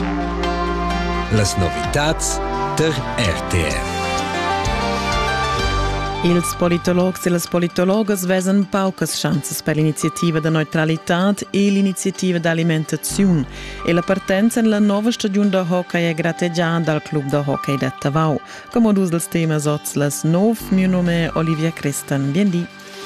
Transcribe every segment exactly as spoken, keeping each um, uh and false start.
Las novitats der R T R. Ils politologs e las politologas vesen paucas chances per l'iniziativa da neutralitat e l'iniziativa da alimentazione e la partenza in la nova stagione da hockey è gratteggiata dal club da hockey da Tavau. Come dus dels temas oz las nov, mio nome è Olivia Crestan. Biendi.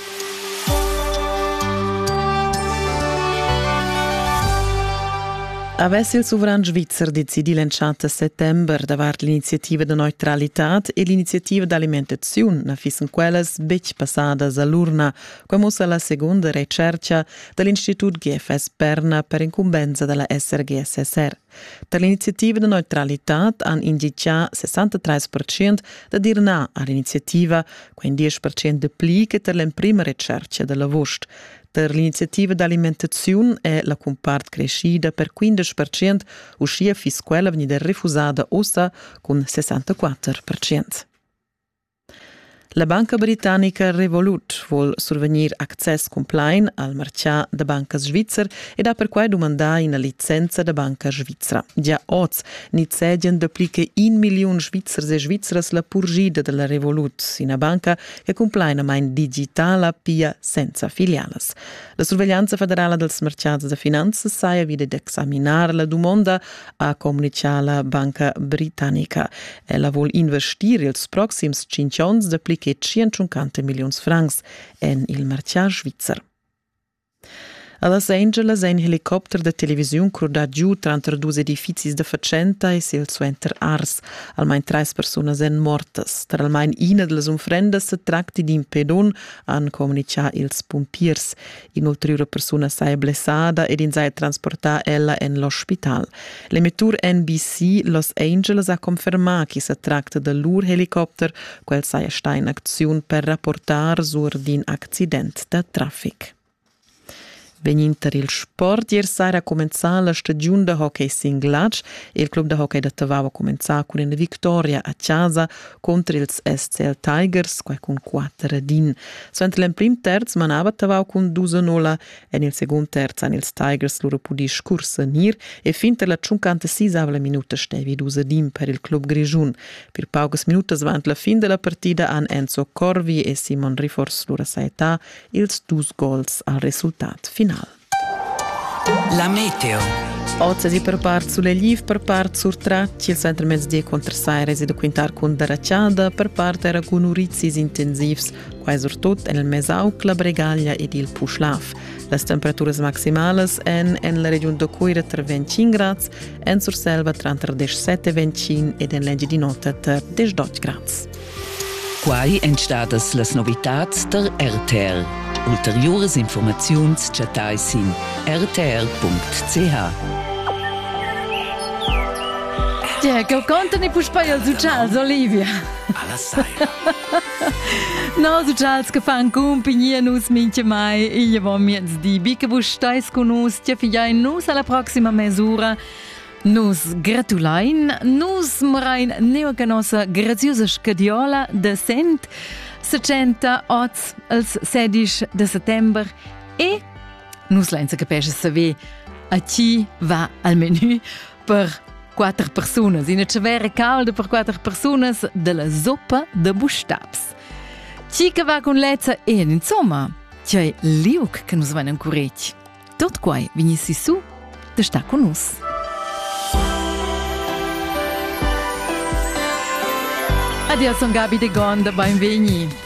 Avesse il sovran svizzer decidi lanciata a settember davart l'iniziativa da neutralitat e l'iniziativa d'alimentazione na fissen quelles bec passadas all'urna, come usa la seconda ricerca dell'Institut G F S Berna per incumbenza della S R G S S R. Per l'iniziativa da neutralitat han indicia sessantatré per cento da dir na all'iniziativa, quindi dieci per cento deplica per la prima ricerca della vost. Per l'iniziativa d'alimentazione è la compart crescida per quindici per cento, uscia fis quella venida refusada ossa con sessantaquattro per cento. La banca britannica Revolut vuol survenir access complain al marcià da banca svizzer e da per quai domandà una licenza da banca svizzera. Già oz, nit segien d'aplica un milion svizzers e svizzeras la purgida della Revolut, una banca che complaina main digitala pia senza filialas. La sorveglianza federale dels marciats da finanze saia vide d'examinar la domanda a comunicar la banca britannica. Ella vuol investir ils proxims cinque ans d'aplica centocinquanta milions francs en il marcià svizzer. A Los Angeles ein helicopter de televisiun crudat giù tra due edificis de facenta e sil suenter ars. Almain tres personas en mortas. Tra almain ina de las umfrendas se tracti di impedon han comunicar ils pompiers. Inoltre persona sai blessada ed in sai transportar ella en l'hospital. L'emettur N B C Los Angeles ha conferma che se tracta de lur helicopter quel sai sta in acziun per rapportar sur din accident de traffic. Veninter il sport, ieri sera ha cominciato la stagione da hockey singlatch e il club da hockey da Tavau ha cominciato con una vittoria a casa contro ils S C L Tigers, qua con quattro din. Suente l'en prim terz manava Tavau con due a nolla e nel secondo terz han ils Tigers loro pudi scursenir e fin ter la cinquantasei minuta stevi due din per il club grigiun. Per paugas minutas vant la fin della partita han Enzo Corvi e Simon Rifors loro saetà ils dus gols al risultat final. La meteo. Oggi si prepara sulle liv, per parte sur tracci, il centro mezzodì contro Saires e da quintar con daracciada, per parte era con urizis intensivs, quasi sur tot en il mesauc, la bregaglia ed il puшлaf. Le temperature maximali en en la regione de Coira tra venticinque gradi, en sur selva tra diciassette e venticinque ed en legge di notte tra diciotto gradi. Quai entstadas las novitats der R T R. Ulteriores informaziuns chatais in r t r punct c h. Ja, che conta ne puoi poi al socials, Olivia. Alla saia. No, socials che fan compagnia nus minche mai, e io vom jetzt di biche vos stais con nus, tia figlia nus alla prossima mesura. Nus gratulain, nus morain neocanosa graziosa scadiola de cent, secenta oz als sedici de settember e nus lenza capesce saber a chi va al menù per quattro personas. In a cevere calda per quattro personas della zoppa de bustabs. Chi che va con lezza e insomma, c'è liuk che nus van ancurecci. Tot quai vinissi su de sta con nus. Adio, son Gabi de Gonda, benveni.